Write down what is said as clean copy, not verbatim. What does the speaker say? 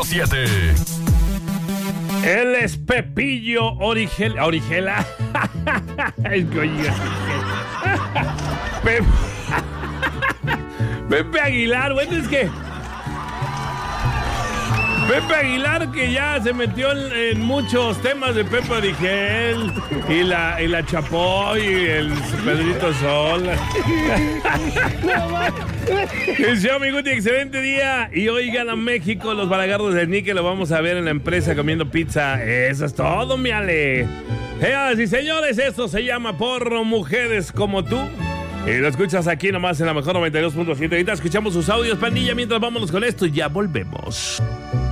92.7. Él es Pepillo Origela. Es que oye, Pepe Aguilar, bueno, es que Pepe Aguilar, que ya se metió en muchos temas de Pepe Origel y la Chapoy y el Pedrito Sol. Deseo, mi Guti, excelente día. Y hoy gana México los balagardos del Nique. Lo vamos a ver en la empresa comiendo pizza. Eso es todo, mi Ale. Señoras y señores, esto se llama Por Mujeres Como Tú. Y lo escuchas aquí nomás en la mejor 92.7. Ahorita escuchamos sus audios, pandilla. Mientras vámonos con esto, ya volvemos.